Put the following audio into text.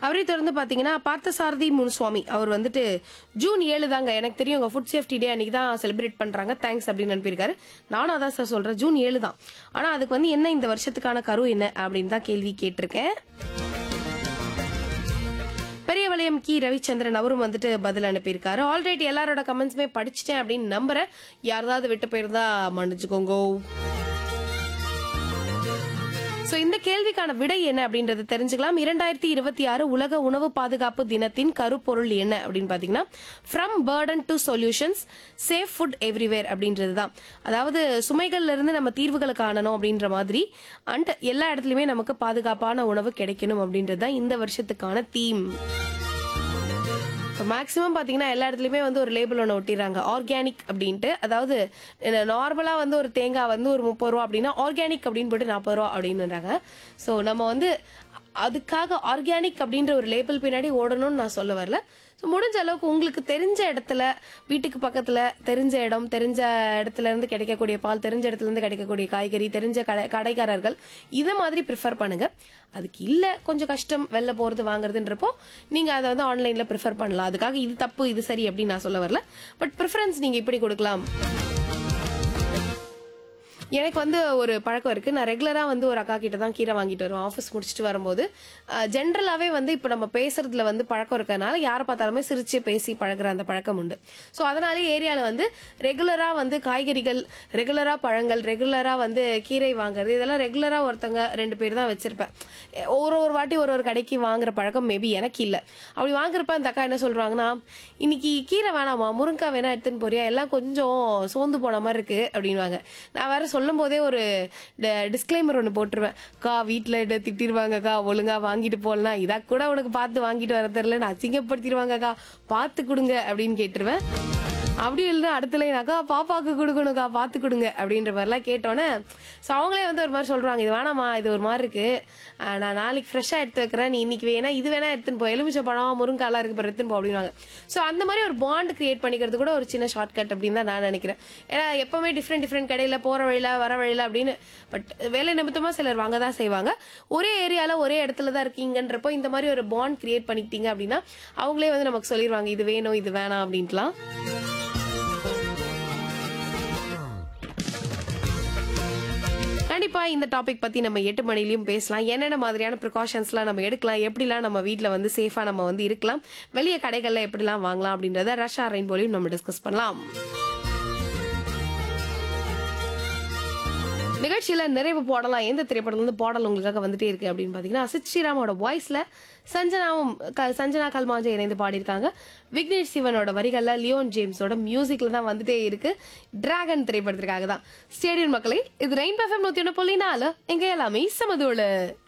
அவரை தொடர்ந்து பாத்தீங்கன்னா பார்த்தசாரதி முனுசுவாமி அவர் வந்துட்டு ஜூன் 7 தாங்க எனக்கு தெரியும் உங்க ஃபுட் சேஃப்டி டே அன்னைக்கு தான் செலிப்ரேட் பண்றாங்க தேங்க்ஸ் அப்படின்னு அனுப்பியிருக்காரு. நானும் அதான் சார் சொல்றேன், ஜூன் 7 தான். ஆனா அதுக்கு வந்து என்ன இந்த வருஷத்துக்கான கரு என்ன அப்படின்னு தான் கேள்வி கேட்டிருக்கேன். பெரியவளையம் கி ரவிச்சந்திரன் அவரும் வந்துட்டு பதில் அனுப்பியிருக்காரு. ஆல்ரைட், எல்லாரோட கமெண்ட்ஸுமே படிச்சுட்டேன் அப்படின்னு நம்புறேன். யாராவது விட்டு போயிருந்தா மன்னிச்சுக்கோங்க. சோ இந்த கேள்விக்கான விடை என்ன அப்படின்றது தெரிஞ்சுக்கலாம். 2026 உலக உணவு பாதுகாப்பு தினத்தின் கருப்பொருள் என்ன அப்படின்னு பாத்தீங்கன்னா, from Burton to solutions, safe food everywhere அப்படின்றதுதான். அதாவது சுமைகள்ல இருந்து நம்ம தீர்வுகளை காணணும் அப்படின்ற மாதிரி அண்ட் எல்லா இடத்துலயுமே நமக்கு பாதுகாப்பான உணவு கிடைக்கணும் அப்படின்றதுதான் இந்த வருஷத்துக்கான தீம். மேக்ஸிமம் பாத்தீங்கன்னா எல்லா இடத்துலயுமே வந்து ஒரு லேபிள் ஒன்று ஒட்டிடுறாங்க, ஆர்கானிக் அப்படின்ட்டு. அதாவது நார்மலா வந்து ஒரு தேங்காய் வந்து ஒரு 30 ரூபா அப்படின்னா ஆர்கானிக் அப்படின்னு போட்டு 40 ரூபா அப்படின்னுறாங்க. ஸோ நம்ம வந்து அதுக்காக ஆர்கானிக் அப்படின்ற ஒரு லேபிள் பின்னாடி ஓடணும்னு நான் சொல்ல வரல. ஸோ முடிஞ்ச அளவுக்கு உங்களுக்கு தெரிஞ்ச இடத்துல, வீட்டுக்கு பக்கத்துல தெரிஞ்ச இடம், தெரிஞ்ச இடத்துல இருந்து கிடைக்கக்கூடிய பால், தெரிஞ்ச இடத்துல இருந்து கிடைக்கக்கூடிய காய்கறி, தெரிஞ்ச கடைக்காரர்கள், இதை மாதிரி ப்ரிஃபர் பண்ணுங்க. அதுக்கு இல்ல கொஞ்சம் கஷ்டம் வெளில போறது வாங்குறதுன்றப்போ நீங்க அதை வந்து ஆன்லைன்ல ப்ரிஃபர் பண்ணலாம். அதுக்காக இது தப்பு இது சரி அப்படின்னு நான் சொல்ல வரல. பட் ப்ரிஃபரன்ஸ் நீங்க இப்படி கொடுக்கலாம். எனக்கு வந்து ஒரு பழக்கம் இருக்கு. நான் ரெகுலரா வந்து ஒரு அக்கா கிட்ட தான் கீரை வாங்கிட்டு வருவேன் ஆஃபீஸ் முடிச்சுட்டு வரும்போது. ஜென்ரலாவே வந்து இப்ப நம்ம பேசுறதுல வந்து பழக்கம் இருக்கறனால யாரை பார்த்தாலுமே சிரிச்சு பேசி பழகுற அந்த பழக்கம் உண்டு. ஸோ அதனாலே ஏரியால வந்து ரெகுலரா வந்து காய்கறிகள், ரெகுலரா பழங்கள், ரெகுலரா வந்து கீரை வாங்குறது, இதெல்லாம் ரெகுலரா ஒருத்தங்க 2 பேர் தான் வச்சிருப்பேன். ஒரு வாட்டி ஒரு கடைக்கு வாங்குற பழக்கம் மேபி எனக்கு இல்ல. அப்படி வாங்குறப்ப அந்த அக்கா என்ன சொல்றாங்கன்னா, இன்னைக்கு கீரை வேணாமா, முருங்கக்காய் வேணா எடுத்துன்னு போறியா, எல்லாம் கொஞ்சம் சோர்ந்து போன மாதிரி இருக்கு அப்படின்வாங்க. நான் வேற சொல்லும் போதே ஒரு டிஸ்க்ளைமர் ஒன்று போட்டுருவேன், கா வீட்டுல திட்டிருவாங்கக்கா, ஒழுங்கா வாங்கிட்டு போகலாம், இதா கூட உனக்கு பார்த்து வாங்கிட்டு வர தெரியல, நான் அசிங்கப்படுத்திடுவாங்கக்கா, பார்த்து கொடுங்க அப்படின்னு கேட்டுருவேன். அப்படி இல்லை அடுத்த லைனாக்கா, பாப்பாக்கு கொடுக்கணுக்கா, பார்த்து கொடுங்க அப்படின்ற மாதிரிலாம் கேட்டோன்னே ஸோ அவங்களே வந்து ஒரு மாதிரி சொல்றாங்க, இது வேணாமா, இது ஒரு மாதிரி இருக்கு, நான் நாளைக்கு ஃப்ரெஷ்ஷாக எடுத்து வைக்கிறேன், நீ இன்னைக்கு வேணா இது வேணா எடுத்துன்னு போ, எலுமிச்சை பழம் முருங்காலாம் இருக்கு பாரு எடுத்துன்னு போ அப்படின்னாங்க. ஸோ அந்த மாதிரி ஒரு பாண்ட் கிரியேட் பண்ணிக்கிறது கூட ஒரு சின்ன ஷார்ட்கட் அப்படின்னு தான் நான் நினைக்கிறேன். ஏன்னா எப்பவுமே டிஃப்ரெண்ட் கடையில் போற வழியில வர வழியில அப்படின்னு பட் வேலை நிமித்தமா சிலர் வாங்க தான் செய்வாங்க. ஒரே ஏரியால ஒரே இடத்துல தான் இருக்கீங்கன்றப்போ இந்த மாதிரி ஒரு பாண்ட் கிரியேட் பண்ணிக்கிட்டீங்க அப்படின்னா அவங்களே வந்து நமக்கு சொல்லிடுவாங்க, இது வேணும் இது வேணாம் அப்படின்ட்டுலாம். கண்டிப்பா இந்த டாபிக் பத்தி நம்ம 8 மணிலையும் பேசலாம். என்னென்ன மாதிரியான ப்ரிகாஷன்ஸ்லாம் நம்ம எடுக்கலாம், எப்படிலாம் நம்ம வீட்ல வந்து சேஃபா நம்ம வந்து இருக்கலாம், வெளிய கடைகள்ல எப்படிலாம் வாங்கலாம் அப்படின்றத ரஷ்யா ரெயின்போலையும் நம்ம டிஸ்கஸ் பண்ணலாம். நிகழ்ச்சியில நிறைவு போடலாம். எந்த திரைப்படத்துல இருந்து பாடல் உங்களுக்காக வந்துட்டே இருக்கு அப்படின்னு பாத்தீங்கன்னா, அசித் ஸ்ரீராமோட வாய்ஸ்ல சஞ்சனா கல்மாஞ்சா இணைந்து பாடியிருக்காங்க. விக்னேஷ் சிவனோட வரிகள்ல லியோன் ஜேம்ஸோட மியூசிக்ல தான் வந்துட்டே இருக்கு. டிராகன் திரைப்படத்திற்காக தான். ஸ்டேடியம் மக்களே, இது ரெயின் எஃப்எம் 101.4 எங்க எல்லாமே சமதோடு.